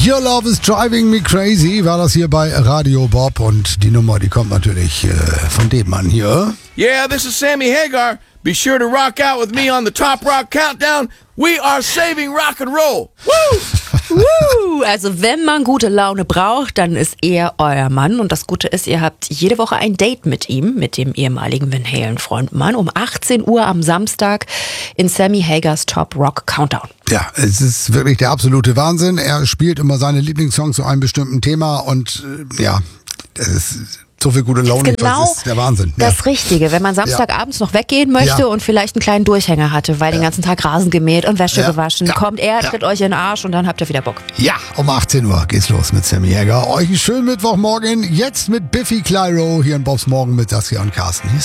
Your Love is Driving Me Crazy war das hier bei Radio Bob und die Nummer, die kommt natürlich von dem Mann hier. Yeah, this is Sammy Hagar. Be sure to rock out with me on the Top Rock Countdown. We are saving rock and roll. Woo! Also wenn man gute Laune braucht, dann ist er euer Mann. Und das Gute ist, ihr habt jede Woche ein Date mit ihm, mit dem ehemaligen Van Halen-Frontmann, um 18 Uhr am Samstag in Sammy Hagars Top Rock Countdown. Ja, es ist wirklich der absolute Wahnsinn. Er spielt immer seine Lieblingssongs zu einem bestimmten Thema und es ist so viel gute Laune, genau, das ist der Wahnsinn. Das Richtige, wenn man Samstagabends noch weggehen möchte und vielleicht einen kleinen Durchhänger hatte, weil den ganzen Tag Rasen gemäht und Wäsche gewaschen, kommt er, tritt euch in den Arsch und dann habt ihr wieder Bock. Ja, um 18 Uhr geht's los mit Sammy Hagar. Euch einen schönen Mittwochmorgen, jetzt mit Biffy Clyro hier in Bobs Morgen mit Saskia und Carsten. Hier ist